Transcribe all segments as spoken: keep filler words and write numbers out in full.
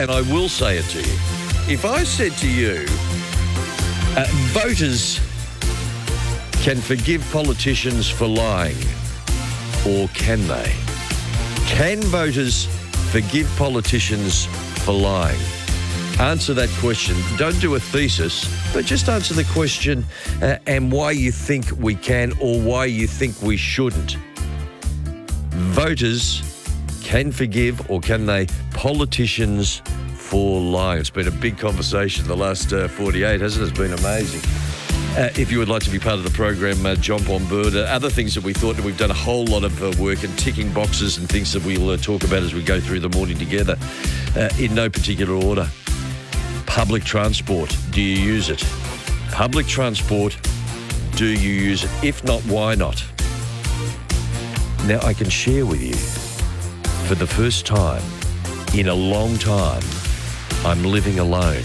and I will say it to you. If I said to you, uh, voters can forgive politicians for lying, or can they? Can voters forgive politicians for lying? Answer that question. Don't do a thesis, but just answer the question uh, and why you think we can or why you think we shouldn't. Voters can forgive or can they politicians for lying? It's been a big conversation the last uh, forty-eight, hasn't it? It's been amazing. Uh, if you would like to be part of the program, uh, jump on board. Uh, other things that we thought that we've done a whole lot of uh, work and ticking boxes and things that we'll uh, talk about as we go through the morning together uh, in no particular order. Public transport, do you use it? Public transport, do you use it? If not, why not? Now, I can share with you, for the first time in a long time, I'm living alone.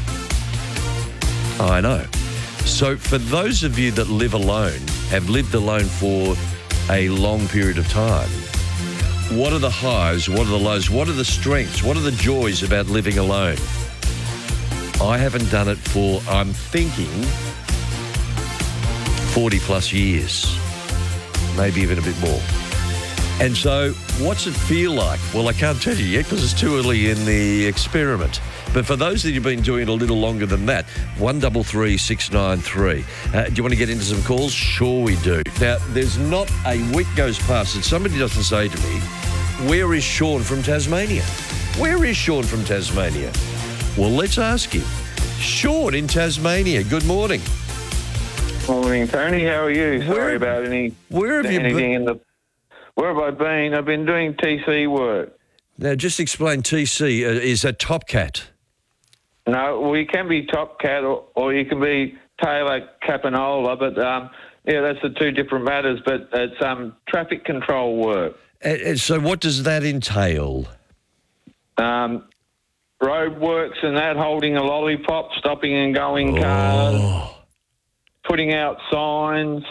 I know. So for those of you that live alone, have lived alone for a long period of time, what are the highs, what are the lows, what are the strengths, what are the joys about living alone? I haven't done it for, I'm thinking, forty plus years, maybe even a bit more. And so what's it feel like? Well, I can't tell you yet because it's too early in the experiment. But for those that have been doing it a little longer than that, one double three six nine three. Uh, do you want to get into some calls? Sure we do. Now, there's not a week goes past that somebody doesn't say to me, where is Sean from Tasmania? Where is Sean from Tasmania? Well, let's ask him. Sean in Tasmania, good morning. Morning, Tony. How are you? Sorry Where- about any Where have you anything been? in the. Where have I been? I've been doing T C work. Now, just explain T C. Uh, is that Top Cat? No, well, you can be Top Cat or, or you can be Taylor Capanola, but um, yeah, that's the two different matters. But it's um, traffic control work. And, and so what does that entail? Um, road works and that, holding a lollipop, stopping and going cars, Oh. putting out signs,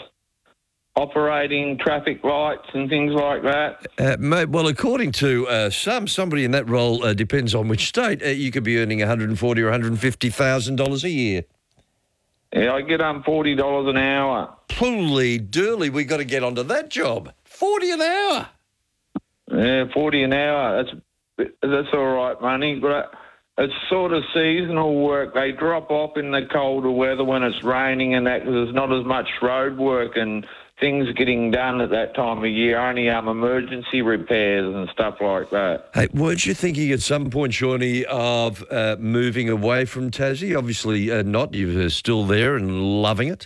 operating traffic lights and things like that. Uh, mate, well, according to uh, some, somebody in that role, uh, depends on which state, uh, you could be earning one hundred forty thousand dollars or one hundred fifty thousand dollars a year. Yeah, I get um forty dollars an hour. Holy durly, we got to get onto that job. forty an hour. Yeah, forty an hour. That's that's all right money, but it's sort of seasonal work. They drop off in the colder weather when it's raining and that, because there's not as much road work and things getting done at that time of year. Only um emergency repairs and stuff like that. Hey, weren't you thinking at some point, Shawnee, of uh, moving away from Tassie? Obviously uh, not. You're still there and loving it.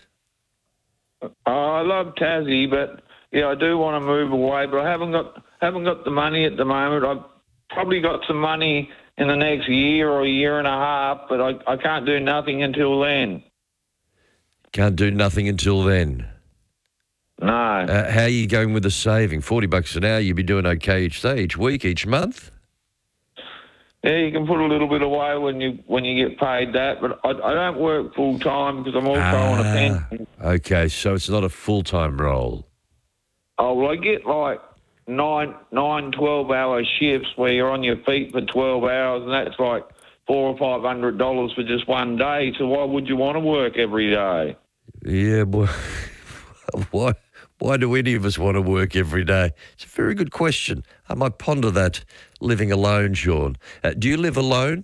Oh, I love Tassie, but yeah, I do want to move away, but I haven't got haven't got the money at the moment. I've probably got some money in the next year or a year and a half, but I, I can't do nothing until then. Can't do nothing until then. No. Uh, how are you going with the saving? forty bucks an hour, you'd be doing okay each day, each week, each month? Yeah, you can put a little bit away when you when you get paid that, but I, I don't work full time because I'm also on a Ah, pension. okay, so it's not a full-time role. Oh, well, I get like nine, nine, twelve-hour shifts where you're on your feet for twelve hours, and that's like four or five hundred dollars for just one day. So why would you want to work every day? Yeah, boy. Why, why do any of us want to work every day? It's a very good question. I might ponder that living alone, Sean. Uh, do you live alone?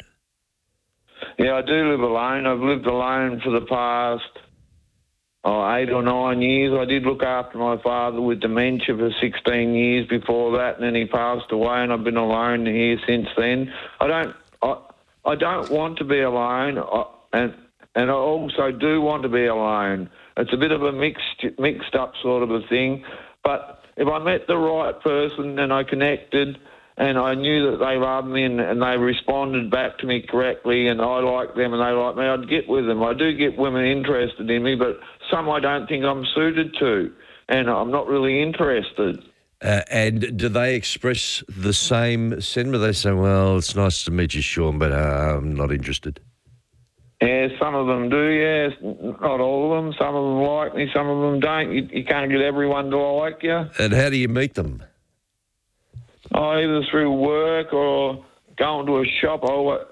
Yeah, I do live alone. I've lived alone for the past oh, eight or nine years. I did look after my father with dementia for sixteen years before that, and then he passed away, and I've been alone here since then. I don't, I, I don't want to be alone, I, and and I also do want to be alone. It's a bit of a mixed, mixed up sort of a thing, but if I met the right person and I connected and I knew that they loved me and, and they responded back to me correctly and I liked them and they liked me, I'd get with them. I do get women interested in me, but some I don't think I'm suited to, and I'm not really interested. Uh, and do they express the same sentiment? They say, well, it's nice to meet you, Sean, but uh, I'm not interested. Yeah, some of them do, yes. Not all of them. Some of them like me, some of them don't. You, you can't get everyone to like you. And how do you meet them? Oh, either through work or going to a shop. I,